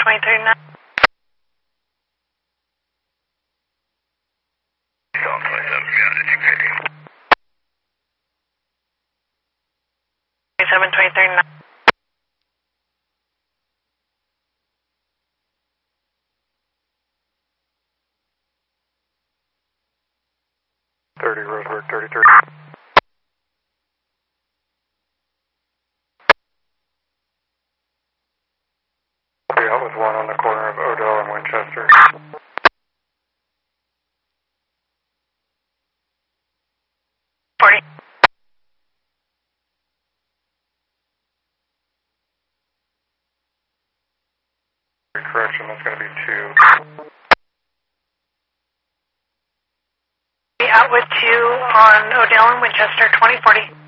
723.9. Stop 27, grounded 650. 723.9. Roseburg 33. I'll be out with one on the corner of Odell and Winchester. Correction, that's going to be 2. Be out with 2 on Odell and Winchester, 2040.